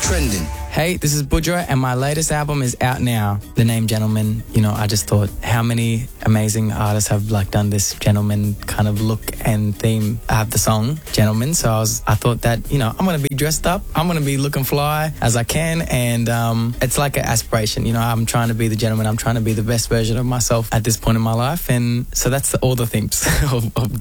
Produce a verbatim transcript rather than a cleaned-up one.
trending. Hey, this is Budra, and my latest album is out now. The name Gentleman, you know, I just thought how many amazing artists have like done this gentleman kind of look and theme. I have the song Gentleman, so I was, I thought that, you know, I'm gonna be dressed up, I'm gonna be looking fly as I can, and um, it's like an aspiration. You know, I'm trying to be the gentleman, I'm trying to be the best version of myself at this point in my life, and so that's the, all the themes of, of